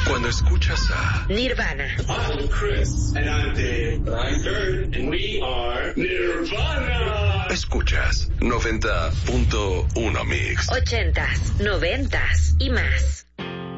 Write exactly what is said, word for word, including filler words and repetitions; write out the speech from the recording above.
Cuando escuchas a Nirvana. I'm Chris. And I'm Dave. And I'm Kurt. And we are Nirvana. Escuchas noventa punto uno Mix. Ochentas, noventas y más.